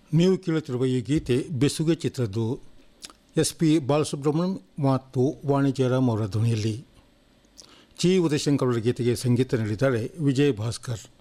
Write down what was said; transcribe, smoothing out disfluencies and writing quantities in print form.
ನೀವು ಕೇಳುತ್ತಿರುವ ಈ ಗೀತೆ ಬೆಸುಗೆ ಚಿತ್ರದ್ದು. ಎಸ್ ಪಿ ಬಾಲಸುಬ್ರಹ್ಮಣ್ಯಂ ಮತ್ತು ವಾಣಿ ಜಯರಾಮ್ ಅವರ ಧ್ವನಿಯಲ್ಲಿ. ಜಿ ಉದಯಶಂಕರ್ ಅವರ ಗೀತೆಗೆ ಸಂಗೀತ ನೀಡಿದ್ದಾರೆ ವಿಜಯ್ ಭಾಸ್ಕರ್.